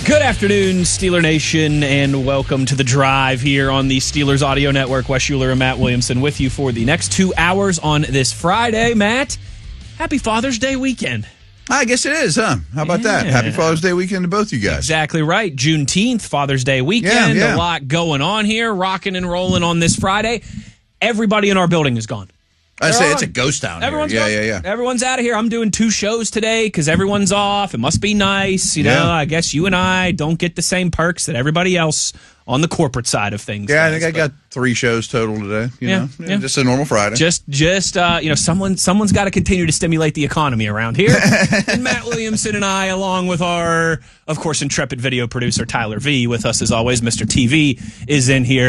Good afternoon, Steeler Nation, and welcome to The Drive here on the Steelers Audio Network. Wes Schuler and Matt Williamson with you for the next 2 hours on this Friday. Matt, happy Father's Day weekend. I guess it is, huh? How about that? Happy Father's Day weekend to both you guys. Exactly right. Juneteenth, Father's Day weekend. Yeah. A lot going on here, rocking and rolling on this Friday. Everybody in our building is gone. I say it's a ghost town here. Everyone's Yeah. Everyone's out of here. I'm doing 2 shows today because everyone's off. It must be nice. You know, I guess you and I don't get the same perks that everybody else on the corporate side of things Yeah, does. I think I got 3 shows total today. You know? Just a normal Friday. Just someone's got to continue to stimulate the economy around here. And Matt Williamson and I, along with our, of course, intrepid video producer Tyler V, with us as always, Mr. TV, is in here.